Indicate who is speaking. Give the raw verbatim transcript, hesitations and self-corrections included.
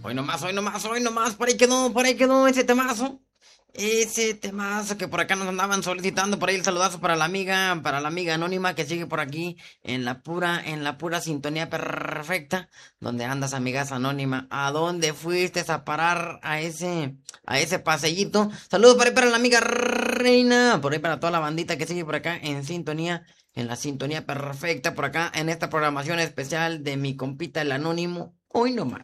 Speaker 1: Hoy nomás, hoy nomás, hoy nomás, por ahí quedó, por ahí quedó ese temazo. Ese temazo que por acá nos andaban solicitando, por ahí el saludazo para la amiga, para la amiga anónima que sigue por aquí en la pura, en la pura sintonía perfecta. ¿Dónde andas, amigas anónima? ¿A dónde fuiste a parar a ese, a ese paseíto? Saludos por ahí para la amiga Reina, por ahí para toda la bandita que sigue por acá en sintonía, en la sintonía perfecta por acá en esta programación especial de mi compita el anónimo. Hoy nomás.